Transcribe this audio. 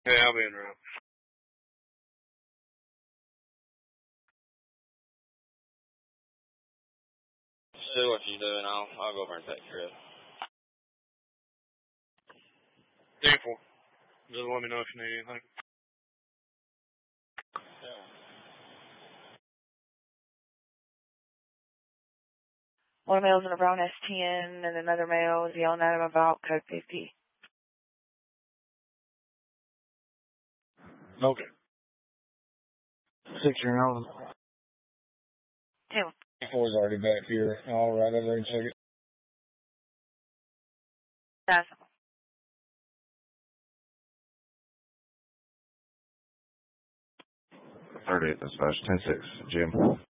Yeah, I'll be in route. See what you're doing. I'll go over and take care of it. 10-4. Just let me know if you need anything. Yeah. One male's in a brown S10, and another male is yelling at him about code 50. Okay. 6-year-old. 10-4's already back here. All right, over there and check it. That's 38, dispatch, 10-6, Jim.